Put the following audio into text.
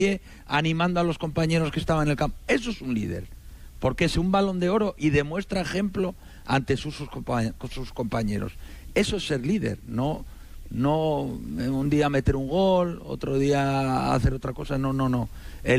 animando a los compañeros que estaban en el campo. Eso es un líder, porque es un Balón de Oro y demuestra ejemplo ante sus compañeros. Eso es ser líder, no un día meter un gol, otro día hacer otra cosa, no.